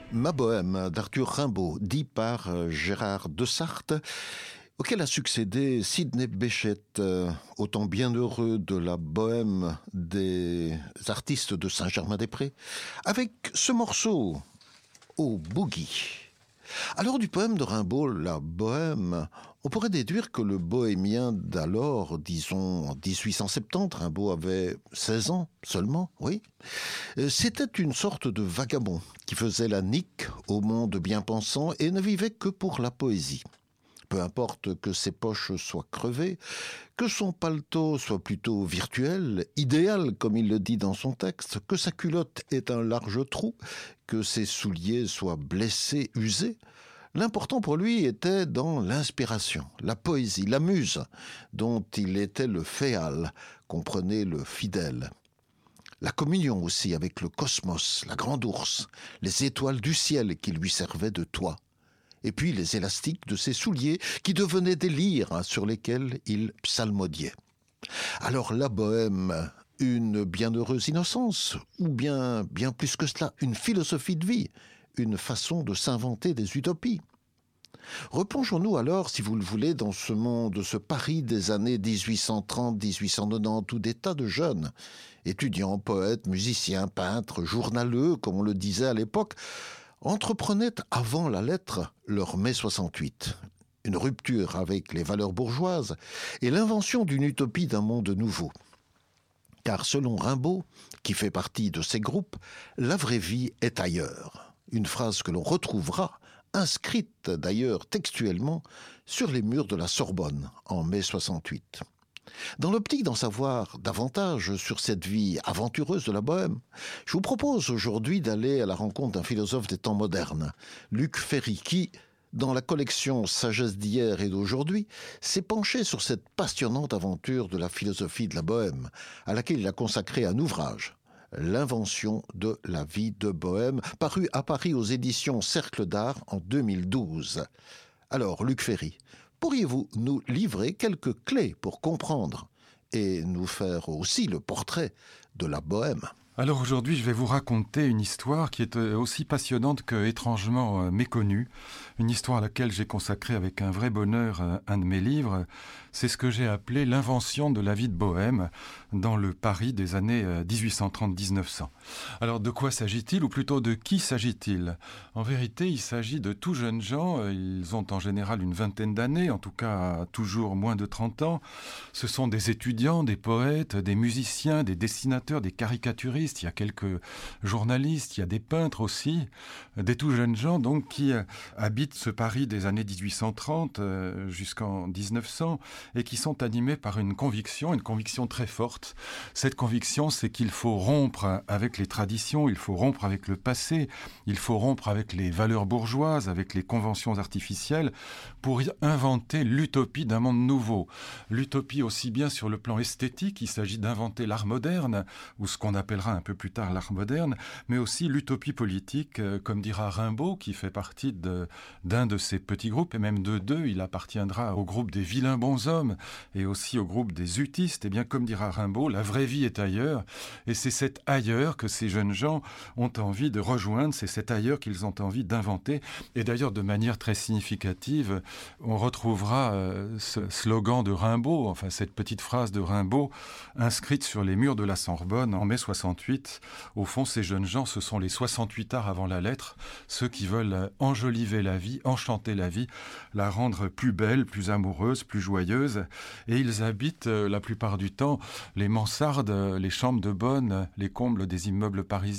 Ma bohème d'Arthur Rimbaud, dit par Gérard Desarthe, auquel a succédé Sidney Bechet, autant bienheureux de la bohème des artistes de Saint-Germain-des-Prés, avec ce morceau au boogie. Alors du poème de Rimbaud, la bohème, on pourrait déduire que le bohémien d'alors, disons en 1870, Rimbaud avait 16 ans seulement, oui, c'était une sorte de vagabond qui faisait la nique au monde bien-pensant et ne vivait que pour la poésie. Peu importe que ses poches soient crevées, que son paletot soit plutôt virtuel, idéal comme il le dit dans son texte, que sa culotte ait un large trou, que ses souliers soient blessés, usés. L'important pour lui était dans l'inspiration, la poésie, la muse, dont il était le féal, comprenez le fidèle. La communion aussi avec le cosmos, la grande ours, les étoiles du ciel qui lui servaient de toit. Et puis les élastiques de ses souliers qui devenaient des lyres sur lesquels il psalmodiait. Alors la bohème, une bienheureuse innocence, ou bien plus que cela, une philosophie de vie, une façon de s'inventer des utopies. Replongeons-nous alors, si vous le voulez, dans ce monde, ce Paris des années 1830, 1890, où des tas de jeunes, étudiants, poètes, musiciens, peintres, journaleux, comme on le disait à l'époque, entreprenaient avant la lettre leur mai 68, une rupture avec les valeurs bourgeoises et l'invention d'une utopie d'un monde nouveau. Car selon Rimbaud, qui fait partie de ces groupes, la vraie vie est ailleurs. Une phrase que l'on retrouvera, inscrite d'ailleurs textuellement, sur les murs de la Sorbonne en mai 68. Dans l'optique d'en savoir davantage sur cette vie aventureuse de la bohème, je vous propose aujourd'hui d'aller à la rencontre d'un philosophe des temps modernes, Luc Ferry, qui, dans la collection Sagesse d'hier et d'aujourd'hui, s'est penché sur cette passionnante aventure de la philosophie de la bohème, à laquelle il a consacré un ouvrage, L'invention de la vie de bohème, paru à Paris aux éditions Cercle d'Art en 2012. Alors, Luc Ferry, pourriez-vous nous livrer quelques clés pour comprendre et nous faire aussi le portrait de la bohème ? Alors aujourd'hui, je vais vous raconter une histoire qui est aussi passionnante que étrangement méconnue. Une histoire à laquelle j'ai consacré avec un vrai bonheur un de mes livres. C'est ce que j'ai appelé l'invention de la vie de bohème dans le Paris des années 1830-1900. Alors de quoi s'agit-il, ou plutôt de qui s'agit-il ? En vérité, il s'agit de tout jeunes gens. Ils ont en général une vingtaine d'années, en tout cas toujours moins de 30 ans. Ce sont des étudiants, des poètes, des musiciens, des dessinateurs, des caricaturistes. Il y a quelques journalistes, il y a des peintres aussi, des tout jeunes gens donc qui habitent ce Paris des années 1830 jusqu'en 1900 et qui sont animés par une conviction très forte. Cette conviction, c'est qu'il faut rompre avec les traditions, il faut rompre avec le passé, il faut rompre avec les valeurs bourgeoises, avec les conventions artificielles pour inventer l'utopie d'un monde nouveau. L'utopie aussi bien sur le plan esthétique, il s'agit d'inventer l'art moderne ou ce qu'on appellera un peu plus tard l'art moderne, mais aussi l'utopie politique, comme dira Rimbaud, qui fait partie d'un de ces petits groupes, et même de deux, il appartiendra au groupe des vilains bonshommes, et aussi au groupe des utistes. Et bien, comme dira Rimbaud, la vraie vie est ailleurs, et c'est cet ailleurs que ces jeunes gens ont envie de rejoindre, c'est cet ailleurs qu'ils ont envie d'inventer, et d'ailleurs de manière très significative, on retrouvera ce slogan de Rimbaud, enfin cette petite phrase de Rimbaud, inscrite sur les murs de la Sorbonne en mai 68. Au fond, ces jeunes gens, ce sont les 68 arts avant la lettre, ceux qui veulent enjoliver la vie, enchanter la vie, la rendre plus belle, plus amoureuse, plus joyeuse. Et ils habitent la plupart du temps les mansardes, les chambres de bonne, les combles des immeubles parisiens.